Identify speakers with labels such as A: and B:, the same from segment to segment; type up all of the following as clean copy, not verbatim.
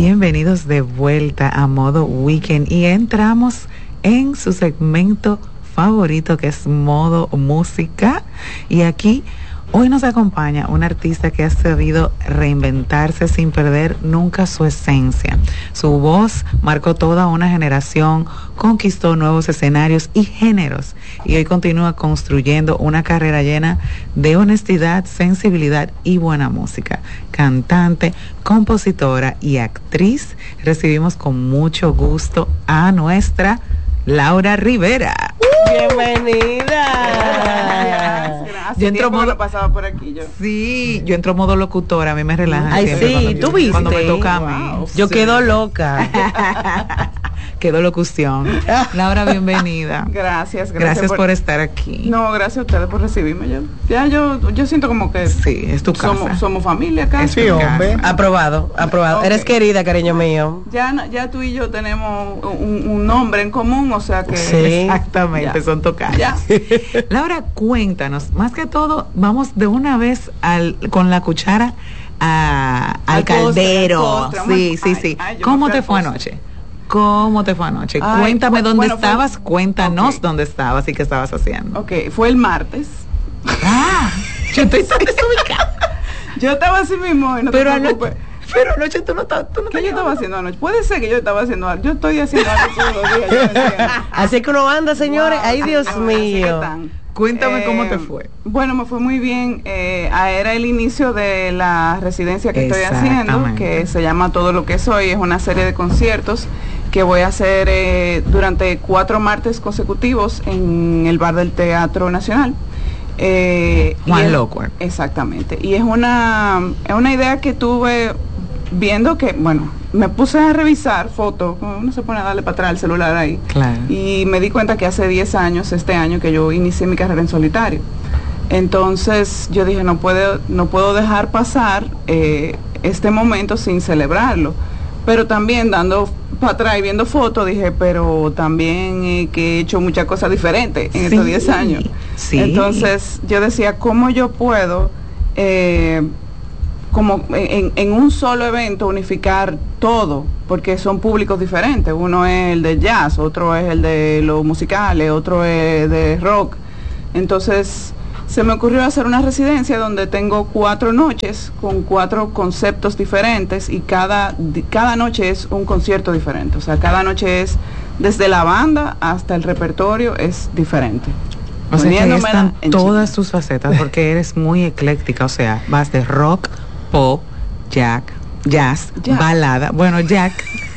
A: Bienvenidos de vuelta a Modo Weekend y entramos en su segmento favorito que es Modo Música, y aquí hoy nos acompaña un artista que ha sabido reinventarse sin perder nunca su esencia. Su voz marcó toda una generación, conquistó nuevos escenarios y géneros, y hoy continúa construyendo una carrera llena de honestidad, sensibilidad y buena música. Cantante, compositora y actriz, recibimos con mucho gusto a nuestra Laura Rivera.
B: Bienvenida.
C: Gracias. Yo entro modo pasaba por aquí yo.
A: Sí, yo entro modo locutora, a mí me relaja.
B: Ay, sí, tú viste.
A: Cuando me toca a mí.
B: Yo
A: sí.
B: quedo loca.
A: Quedó locución. Laura, bienvenida.
C: Gracias
A: por estar aquí.
C: No, gracias a ustedes por recibirme. Yo siento como que
A: sí, es tu casa.
C: Somos familia acá.
A: Sí, hombre.
B: Aprobado. Okay. Eres querida, cariño mío.
C: Ya tú y yo tenemos un nombre en común, o sea que
B: sí.
A: Exactamente, ya. Son tocadas. Laura, cuéntanos, más que todo, vamos de una vez con la cuchara al caldero.
C: Postre,
A: sí. ¿Cómo te fue anoche? Cuéntame dónde estabas, cuéntanos dónde estabas y qué estabas haciendo.
C: Ok, fue el martes.
A: Yo estoy tan desubicada.
C: Yo estaba así mismo y no
A: pero
C: te preocupes.
A: Pero anoche tú no
C: ¿Qué yo estaba haciendo anoche? Puede ser que yo estaba haciendo algo. Yo estoy haciendo algo todos los días.
B: Así que uno anda, señores. Wow, ay, Dios mío.
A: Cuéntame cómo te fue.
C: Bueno, me fue muy bien. Era el inicio de la residencia que estoy haciendo, que se llama Todo lo que soy. Es una serie de conciertos que voy a hacer durante 4 martes consecutivos en el bar del Teatro Nacional.
A: One Loco.
C: Exactamente. Y es una idea que tuve viendo que, bueno, me puse a revisar fotos, uno se pone a darle para atrás el celular ahí,
A: claro.
C: Y me di cuenta que hace 10 años, este año, que yo inicié mi carrera en solitario. Entonces yo dije, no puedo dejar pasar este momento sin celebrarlo. Pero también dando para atrás y viendo fotos, dije, pero también que he hecho muchas cosas diferentes en estos 10 años.
A: Sí.
C: Entonces yo decía, ¿cómo yo puedo como en un solo evento unificar todo? Porque son públicos diferentes. Uno es el de jazz, otro es el de los musicales, otro es de rock. Entonces se me ocurrió hacer una residencia donde tengo 4 noches con 4 conceptos diferentes, y cada noche es un concierto diferente. O sea, cada noche es desde la banda hasta el repertorio es diferente.
A: O sea, que están todas tus facetas, porque eres muy ecléctica. O sea, vas de rock, pop, jazz, balada. Bueno, Jack.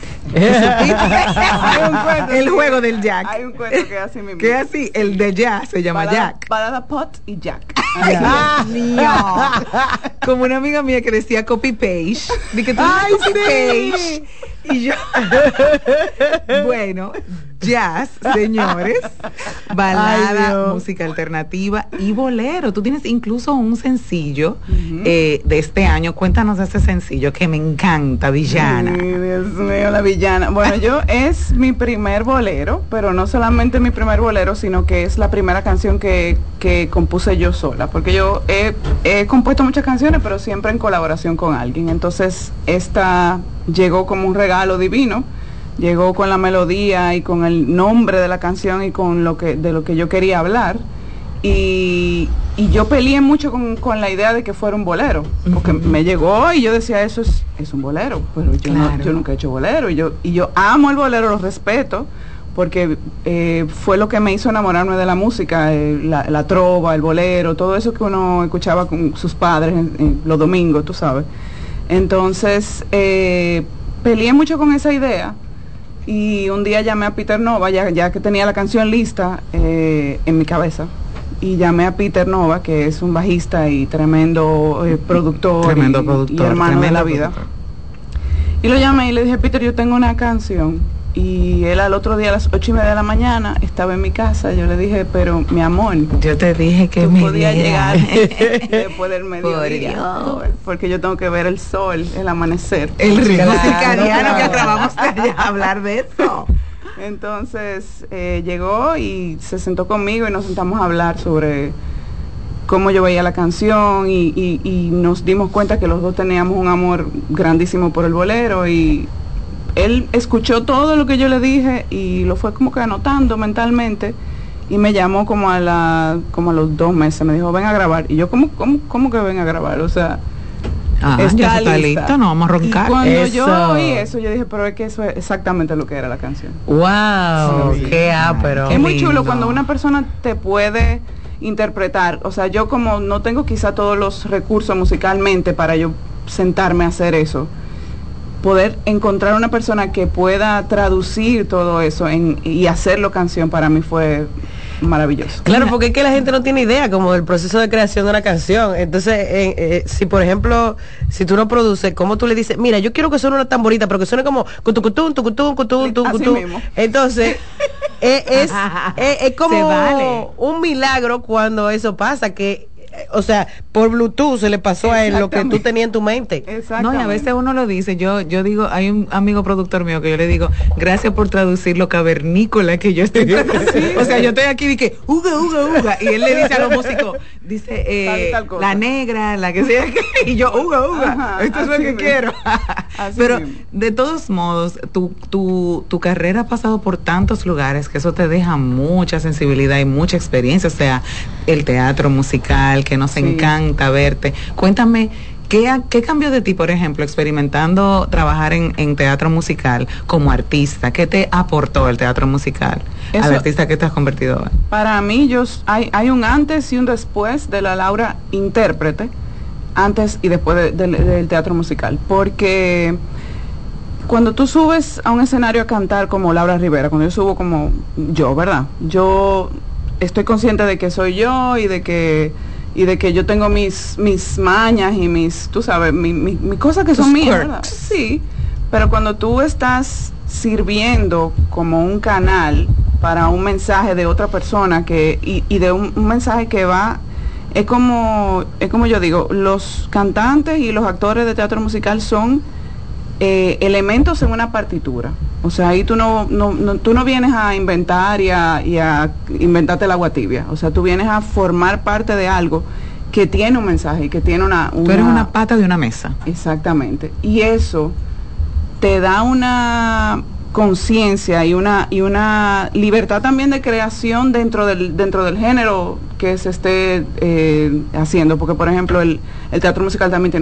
A: El juego del Jack.
C: Hay un cuento que es así mismo.
A: Que es así, el de jazz se llama Jack.
C: Balada, pot y Jack.
A: Dios mío. Como una amiga mía que decía copy page. De que tú copy page. Y yo bueno, jazz, señores, balada, música alternativa y bolero. Tú tienes incluso un sencillo de este año. Cuéntanos de ese sencillo que me encanta, Villana.
C: Dios mío, la Villana. Bueno, es mi primer bolero, pero no solamente mi primer bolero, sino que es la primera canción que compuse yo sola, porque yo he compuesto muchas canciones, pero siempre en colaboración con alguien. Entonces esta llegó como un regalo divino, llegó con la melodía y con el nombre de la canción y con de lo que yo quería hablar, y yo peleé mucho con la idea de que fuera un bolero, porque me llegó y yo decía, eso es un bolero, pero yo nunca he hecho bolero, y yo amo el bolero, lo respeto, porque fue lo que me hizo enamorarme de la música, la trova, el bolero, todo eso que uno escuchaba con sus padres en los domingos, tú sabes. Entonces peleé mucho con esa idea, y un día llamé a Peter Nova, ya que tenía la canción lista en mi cabeza, y llamé a Peter Nova, que es un bajista y tremendo productor, y hermano de la vida. Y lo llamé y le dije, Peter, yo tengo una canción. Y él al otro día a las 8:30 de la mañana estaba en mi casa. Yo le dije, pero mi amor,
A: yo te dije que
C: me podía llegar después del mediodía, porque yo tengo que ver el sol, el amanecer,
A: el ritmo circadiano, que acabamos de hablar de eso.
C: Entonces llegó y se sentó conmigo y nos sentamos a hablar sobre cómo yo veía la canción y nos dimos cuenta que los dos teníamos un amor grandísimo por el bolero y él escuchó todo lo que yo le dije y lo fue como que anotando mentalmente y me llamó como a los 2 meses, me dijo, ven a grabar. Y yo, ¿cómo que ven a grabar? O sea,
A: ya está listo, no vamos a roncar.
C: Y cuando
B: Eso.
C: yo oí eso, yo dije, pero es que eso es exactamente lo que era la canción.
B: Wow,
C: Sí.
B: qué ápero.
C: Es muy chulo
A: lindo.
C: cuando una persona te puede interpretar, o sea, yo como no tengo quizá todos los recursos musicalmente para yo sentarme a hacer eso, poder encontrar una persona que pueda traducir todo eso y hacerlo canción para mí fue maravilloso.
B: Claro, porque es que la gente no tiene idea como del proceso de creación de una canción. Entonces, si por ejemplo, si tú lo produces, ¿cómo tú le dices? Mira, yo quiero que suene una tamborita, pero que suene como cutucutún, tucutún, cutún,
C: Así
B: tucutún.
C: mismo.
B: Entonces, es como
A: Se vale.
B: un milagro cuando eso pasa, que o sea, por Bluetooth se le pasó a él lo que tú
C: Exactamente.
B: tenías en tu mente.
A: No, y a veces uno lo dice, yo digo, hay un amigo productor mío que yo le digo, gracias por traducir lo cavernícola que yo estoy tratando. O sea, yo estoy aquí y que, uga, uga, uga, y él le dice a los músicos, dice,
C: Tal cosa.
A: la negra, la que sea, y yo, uga, uga,
C: Ajá,
A: esto es lo
C: así
A: que
C: mismo.
A: quiero.
C: Así
A: Pero,
C: mismo.
A: de todos modos, tu carrera ha pasado por tantos lugares que eso te deja mucha sensibilidad y mucha experiencia, o sea, el teatro musical, que nos
C: Sí.
A: encanta verte. Cuéntame, ¿qué cambió de ti, por ejemplo, experimentando trabajar en teatro musical como artista? ¿Qué te aportó el teatro musical al
C: Eso-
A: artista que te has convertido ahora?
C: Para mí, hay un antes y un después de la Laura intérprete, antes y después del teatro musical, porque cuando tú subes a un escenario a cantar como Laura Rivera, cuando yo subo como yo, ¿verdad? Yo estoy consciente de que soy yo y de que yo tengo mis mañas y mis, tú sabes, mi cosas que son
A: Tus
C: mías,
A: quirks.
C: ¿verdad? Sí, pero cuando tú estás sirviendo como un canal para un mensaje de otra persona y de un mensaje que va, es como yo digo, los cantantes y los actores de teatro musical son elementos en una partitura. O sea, ahí tú tú no vienes a inventar y a inventarte el agua tibia. O sea, tú vienes a formar parte de algo que tiene un mensaje, que tiene
A: Tú eres una pata de una mesa.
C: Exactamente. Y eso te da una conciencia y una libertad también de creación dentro del género que se esté haciendo. Porque, por ejemplo, el teatro musical también tiene